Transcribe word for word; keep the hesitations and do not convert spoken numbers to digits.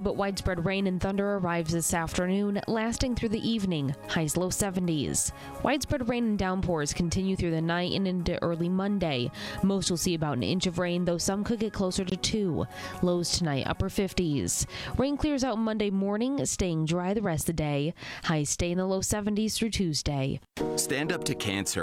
but widespread rain and thunder arrives this afternoon, lasting through the evening, highs low seventies. Widespread rain and downpours continue through the night and into early Monday. Most will see about an inch of rain, though some could get closer to two. Lows tonight, upper fifties. Rain clears out Monday morning, staying dry the rest of the day. Highs stay in the low seventies through Tuesday. Stand up to cancer.